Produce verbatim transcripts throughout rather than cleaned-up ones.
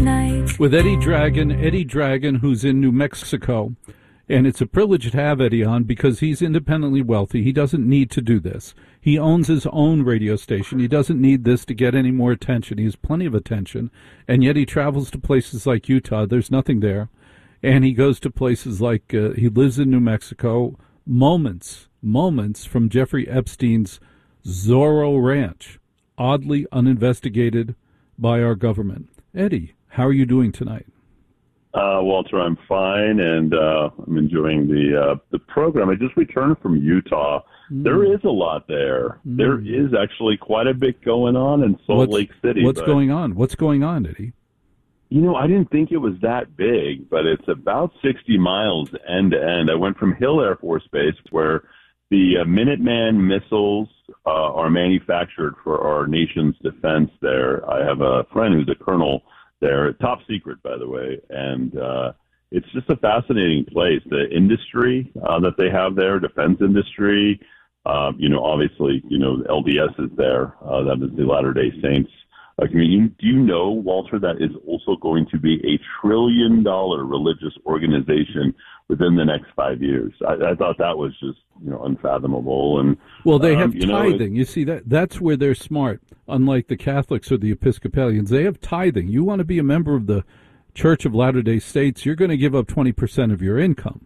night. With Eddie Dragon, Eddie Dragon, who's in New Mexico. And it's a privilege to have Eddie on because he's independently wealthy. He doesn't need to do this. He owns his own radio station. He doesn't need this to get any more attention. He has plenty of attention. And yet he travels to places like Utah. There's nothing there. And he goes to places like, uh, he lives in New Mexico, moments, moments from Jeffrey Epstein's Zorro Ranch, oddly uninvestigated by our government. Eddie, how are you doing tonight? Uh, Walter, I'm fine, and uh, I'm enjoying the uh, the program. I just returned from Utah. Mm. There is a lot there. Mm. There is actually quite a bit going on in Salt what's, Lake City. What's going on? What's going on, Eddie? You know, I didn't think it was that big, but it's about sixty miles end to end. I went from Hill Air Force Base, where the uh, Minuteman missiles uh, are manufactured for our nation's defense there. I have a friend who's a colonel there, top secret, by the way, and uh, it's just a fascinating place. The industry uh, that they have there, defense industry, uh, you know, obviously, you know, L D S is there. Uh, that is the Latter-day Saints uh, community. Do you know, Walter, that is also going to be a trillion-dollar religious organization within the next five years? I, I thought that was just, you know, unfathomable. And well, they have um, you tithing. Know, you see, that that's where they're smart. Unlike the Catholics or the Episcopalians, they have tithing. You want to be a member of the Church of Latter-day Saints, you're going to give up twenty percent of your income.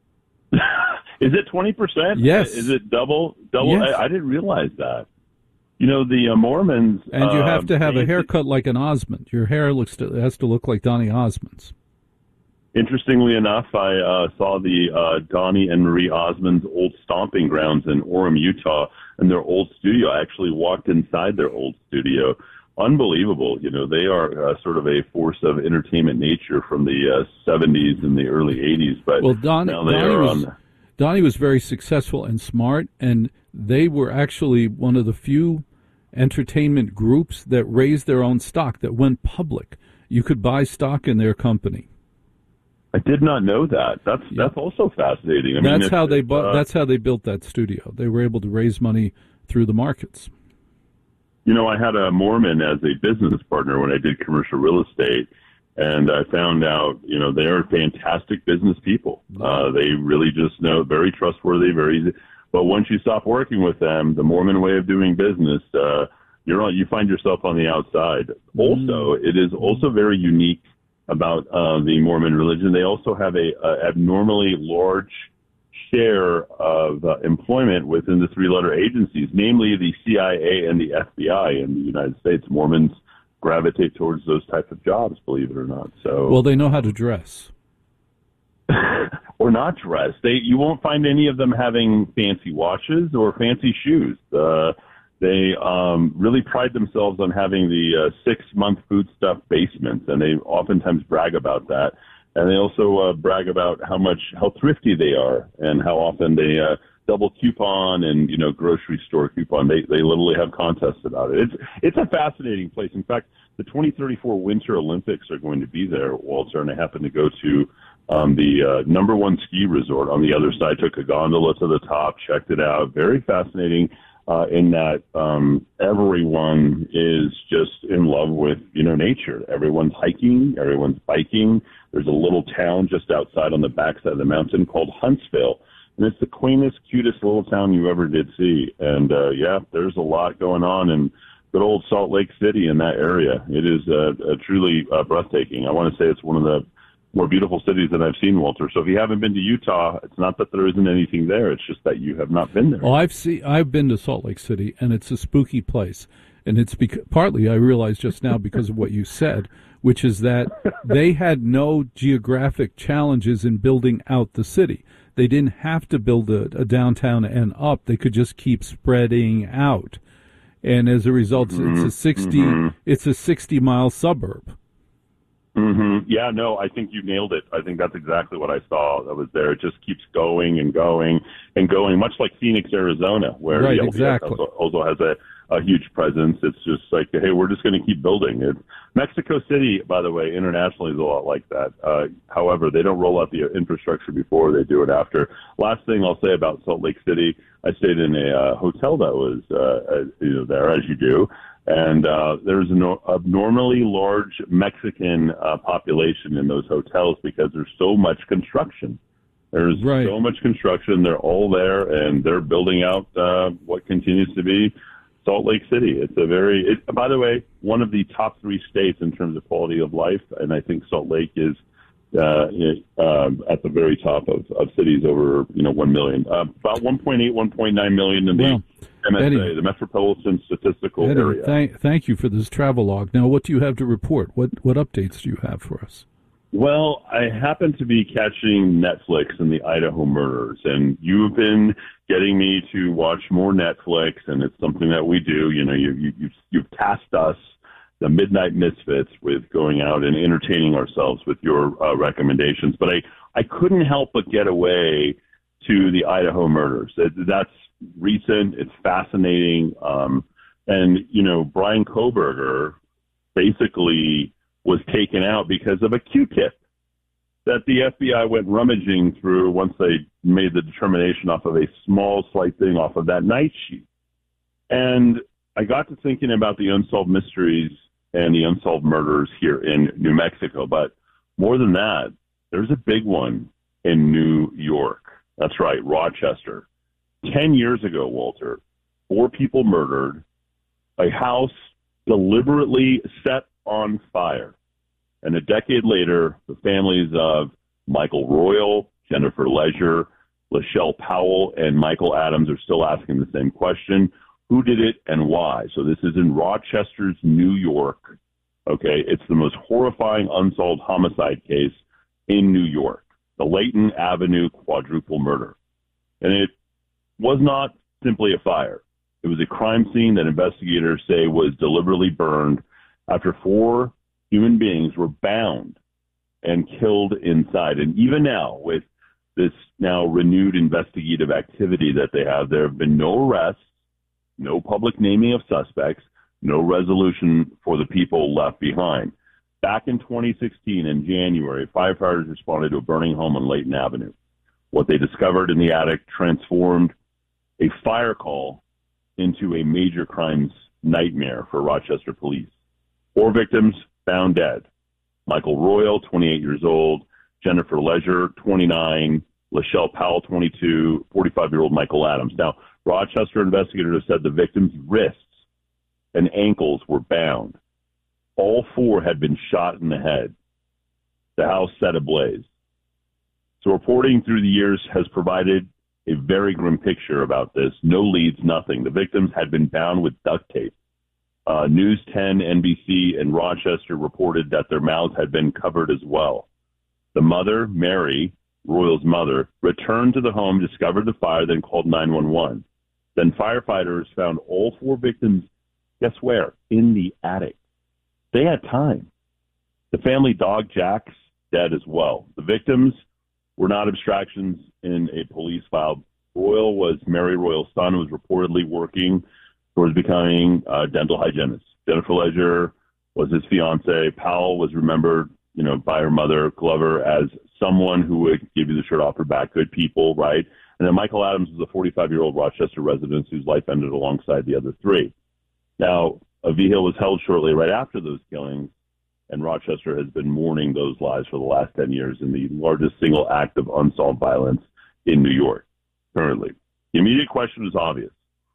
Is it twenty percent? Yes. Is it double? Double? Yes. I, I didn't realize that. You know, the uh, Mormons... And you have uh, to have they, a haircut like an Osmond. Your hair looks to, has to look like Donny Osmond's. Interestingly enough, I uh, saw the uh, Donnie and Marie Osmond's old stomping grounds in Orem, Utah, and their old studio. I actually walked inside their old studio. Unbelievable. You know, they are uh, sort of a force of entertainment nature from the uh, seventies and the early eighties. But well, Don, now they Donnie, are was, on... Donnie was very successful and smart, and they were actually one of the few entertainment groups that raised their own stock, that went public. You could buy stock in their company. I did not know that. That's yeah. that's also fascinating. I that's mean, how they bu- uh, that's how they built that studio. They were able to raise money through the markets. You know, I had a Mormon as a business partner when I did commercial real estate, and I found out, you know, they are fantastic business people. Uh, they really just know, very trustworthy, very easy. But once you stop working with them, the Mormon way of doing business, uh, you're on, you find yourself on the outside. Mm. Also, it is also very unique about uh, the Mormon religion. They also have a, a abnormally large share of uh, employment within the three-letter agencies, namely the C I A and the F B I in the United States. Mormons gravitate towards those types of jobs, believe it or not. So, well, they know how to dress. Or not dress. They you won't find any of them having fancy watches or fancy shoes. Uh, they um, really pride themselves on having the uh, six-month foodstuff basements, and they oftentimes brag about that. And they also uh, brag about how much how thrifty they are and how often they uh, double coupon and you know grocery store coupon. They they literally have contests about it. It's it's a fascinating place. In fact, the twenty thirty-four Winter Olympics are going to be there, Walter, and I happen to go to um, the uh, number one ski resort on the other side. Took a gondola to the top, checked it out. Very fascinating. Uh, in that um, everyone is just in love with, you know, nature. Everyone's hiking, everyone's biking. There's a little town just outside on the backside of the mountain called Huntsville. And it's the quaintest, cutest little town you ever did see. And, uh, yeah, there's a lot going on in good old Salt Lake City in that area. It is uh, uh, truly uh, breathtaking. I want to say it's one of the more beautiful cities that I've seen, Walter. So if you haven't been to Utah, it's not that there isn't anything there. It's just that you have not been there. Well, I've seen, I've been to Salt Lake City, and it's a spooky place. And it's bec- partly, I realized just now, because of what you said, which is that they had no geographic challenges in building out the city. They didn't have to build a, a downtown and up. They could just keep spreading out. And as a result, mm-hmm. it's a sixty, mm-hmm. it's a sixty mile suburb. Mm-hmm. Yeah, no, I think you nailed it. I think that's exactly what I saw that was there. It just keeps going and going and going, much like Phoenix, Arizona, where right, the L D S exactly. also, also has a, a huge presence. It's just like, hey, we're just going to keep building. It, Mexico City, by the way, internationally is a lot like that. Uh, however, they don't roll out the infrastructure before, they do it after. Last thing I'll say about Salt Lake City, I stayed in a uh, hotel that was uh, uh, you know, there, as you do. And uh, there's an abnormally large Mexican uh, population in those hotels because there's so much construction. There's right. so much construction. They're all there, and they're building out uh, what continues to be Salt Lake City. It's a very, it, by the way, one of the top three states in terms of quality of life, and I think Salt Lake is uh, um, at the very top of, of cities over, you know, one million. Uh, about one point eight, one point nine million in the well, M S A, Eddie, the Metropolitan Statistical Eddie, Area. Thank, thank you for this travel log. Now, what do you have to report? What what updates do you have for us? Well, I happen to be catching Netflix and the Idaho murders, and you've been getting me to watch more Netflix, and it's something that we do. You know, you, you, you've, you've tasked us, the Midnight Misfits, with going out and entertaining ourselves with your uh, recommendations. But I, I couldn't help but get away to the Idaho murders. That, that's recent. It's fascinating. Um, and, you know, Bryan Kohberger basically was taken out because of a Q-tip that the F B I went rummaging through once they made the determination off of a small, slight thing off of that night sheet. And I got to thinking about the unsolved mysteries and the unsolved murders here in New Mexico. But more than that, there's a big one in New York. That's right, Rochester. Ten years ago, Walter, four people murdered, a house deliberately set on fire. And a decade later, the families of Michael Royal, Jennifer Leisure, Lachelle Powell, and Michael Adams are still asking the same question. Who did it and why? So this is in Rochester's New York. Okay, it's the most horrifying unsolved homicide case in New York, the Layton Avenue quadruple murder. And it was not simply a fire. It was a crime scene that investigators say was deliberately burned after four human beings were bound and killed inside. And even now, with this now renewed investigative activity that they have, there have been no arrests, no public naming of suspects, no resolution for the people left behind. Back in twenty sixteen, in January, firefighters responded to a burning home on Layton Avenue. What they discovered in the attic transformed a fire call into a major crimes nightmare for Rochester police. Four victims found dead. Michael Royal, twenty-eight years old, Jennifer Leisure, twenty-nine, Lachelle Powell, twenty-two, forty-five-year-old Michael Adams. Now, Rochester investigators have said the victims' wrists and ankles were bound. All four had been shot in the head. The house set ablaze. So reporting through the years has provided a very grim picture about this. No leads, nothing. The victims had been bound with duct tape. Uh, News ten, N B C, and Rochester reported that their mouths had been covered as well. The mother, Mary, Royal's mother, returned to the home, discovered the fire, then called nine one one. Then firefighters found all four victims, guess where? In the attic. They had time. The family dog, Jack's, dead as well. The victims were not abstractions in a police file. Royal was Mary Royal's son, who was reportedly working towards becoming a dental hygienist. Jennifer Leisure was his fiance. Powell was remembered, you know, by her mother, Glover, as someone who would give you the shirt off her back, good people, right? And then Michael Adams was a forty-five-year-old Rochester resident whose life ended alongside the other three. Now, a vehicle was held shortly right after those killings, and Rochester has been mourning those lives for the last ten years in the largest single act of unsolved violence in New York currently. The immediate question is obvious.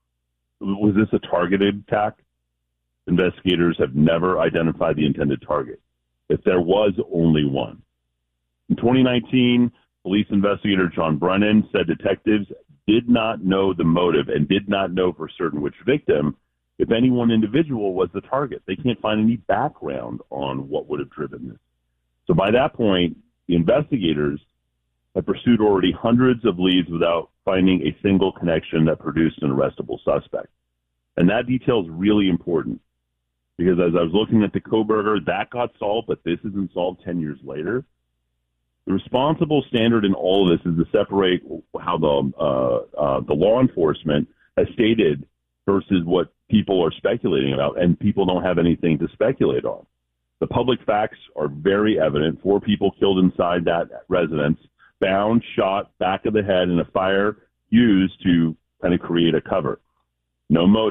Was this a targeted attack? Investigators have never identified the intended target, if there was only one. In twenty nineteen, police investigator John Brennan said detectives did not know the motive and did not know for certain which victim, if any one individual, was the target. They can't find any background on what would have driven this. So by that point, the investigators have pursued already hundreds of leads without finding a single connection that produced an arrestable suspect. And that detail is really important because as I was looking at the Kohberger, that got solved, but this isn't solved ten years later. The responsible standard in all of this is to separate how the uh, uh, the law enforcement has stated versus what people are speculating about, and people don't have anything to speculate on. The public facts are very evident. Four people killed inside that residence, bound, shot, back of the head in a fire used to kind of create a cover. No motive.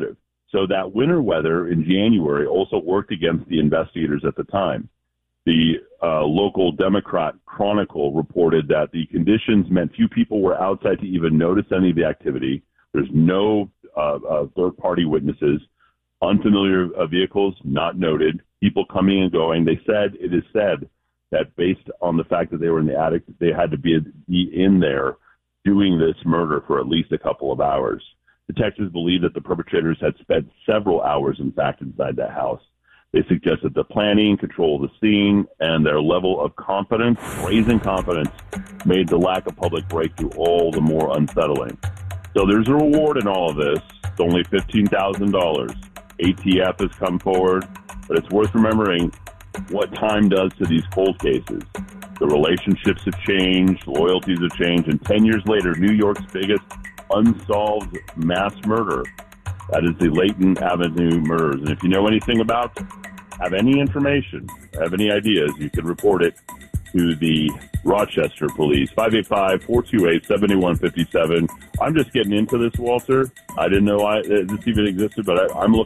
So that winter weather in January also worked against the investigators at the time. The uh, local Democrat Chronicle reported that the conditions meant few people were outside to even notice any of the activity. There's no uh, uh, third-party witnesses. Unfamiliar uh, vehicles, not noted. People coming and going. They said, it is said that based on the fact that they were in the attic, they had to be, be in there doing this murder for at least a couple of hours. Detectives believe that the perpetrators had spent several hours, in fact, inside that house. They suggested the planning, control of the scene, and their level of confidence, brazen confidence, made the lack of public breakthrough all the more unsettling. So there's a reward in all of this. It's only fifteen thousand dollars. A T F has come forward, but it's worth remembering what time does to these cold cases. The relationships have changed, loyalties have changed, and ten years later, New York's biggest unsolved mass murder, that is the Layton Avenue murders. And if you know anything about, have any information, have any ideas, you can report it to the Rochester Police, five eight five, four two eight, seven one five seven. I'm just getting into this, Walter. I didn't know I, this even existed, but I, I'm looking